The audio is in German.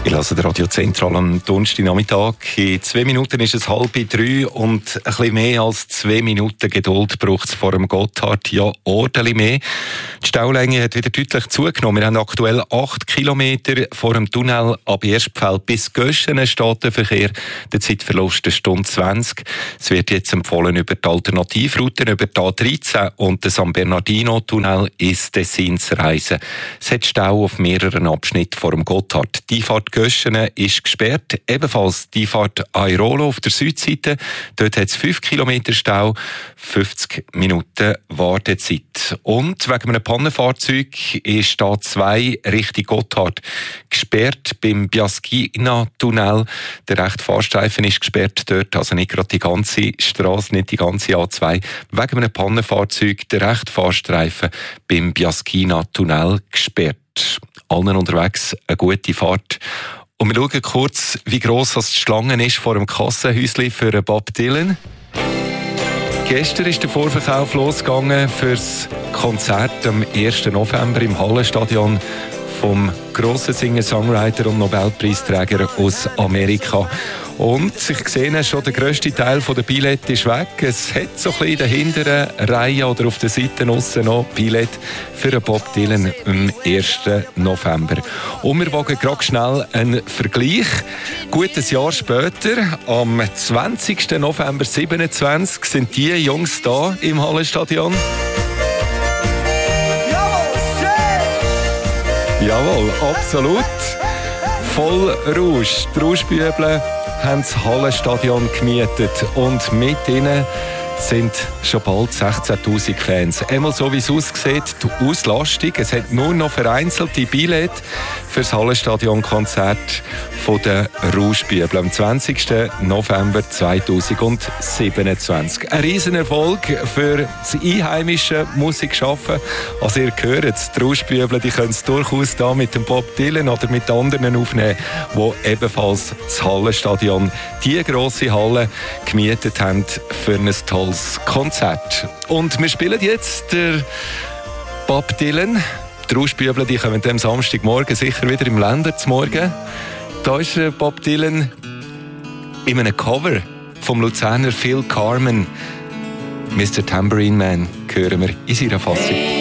Ich lasse Radio Zentral am Donnerstagnachmittag. In 2 Minuten ist es 2:30 und ein bisschen mehr als 2 Minuten Geduld braucht es vor dem Gotthard. Ja, ordentlich mehr. Die Staulänge hat wieder deutlich zugenommen. Wir haben aktuell 8 Kilometer vor dem Tunnel ab Erstpfeld bis Göschenen steht der Verkehr. Der Zeitverlust 1 Stunde 20. Es wird jetzt empfohlen über die Alternativrouten, über die A13 und den San Bernardino-Tunnel ins Tessin zu reisen. Es hat Stau auf mehreren Abschnitten vor dem Gotthard. Die Fahrt Göschenen ist gesperrt, ebenfalls die Fahrt Airolo auf der Südseite. Dort hat es 5 Kilometer Stau, 50 Minuten Wartezeit. Und wegen einem Pannenfahrzeug ist da 2 Richtung Gotthard gesperrt beim Biaschina-Tunnel. Der rechte Fahrstreifen ist gesperrt dort, also nicht gerade die ganze Straße, nicht die ganze A2. Wegen einem Pannenfahrzeug der rechte Fahrstreifen beim Biaschina-Tunnel gesperrt. Allen unterwegs eine gute Fahrt. Und wir schauen kurz, wie gross die Schlange ist vor dem Kassenhäuschen für Bob Dylan. Gestern ist der Vorverkauf losgegangen für das Konzert am 1. November im Hallenstadion vom grossen Singer-Songwriter und Nobelpreisträger aus Amerika. Und ich sehe schon, der grösste Teil der Billette ist weg. Es hat so ein bisschen in der hinteren Reihe oder auf den Seiten aussen noch Billette für Bob Dylan am 1. November. Und wir wagen gerade schnell einen Vergleich. Gutes Jahr später, am 20. November 27, sind die Jungs da im Hallenstadion. Jawohl, absolut. Voll Rausch. Die Rauschbüble haben das Hallenstadion gemietet und mit ihnen sind schon bald 16'000 Fans. Einmal so wie es aussieht, die Auslastung. Es hat nur noch vereinzelte Billette für das Hallenstadion-Konzert von den Rauschbübeln am 20. November 2027. Ein Riesenerfolg für das einheimische Musikschaffen. Also ihr hört, die Rauschbübeln, die können es durchaus da mit dem Bob Dylan oder mit anderen aufnehmen, die ebenfalls das Hallenstadion, die grosse Halle, gemietet haben für ein tolles Konzert. Und wir spielen jetzt der Bob Dylan. Die Rauschbübeln, die kommen am Samstagmorgen sicher wieder im Länder zum Morgen. Da ist Bob Dylan in einem Cover vom Luzerner Phil Carmen. Mr. Tambourine Man hören wir in seiner Fassung.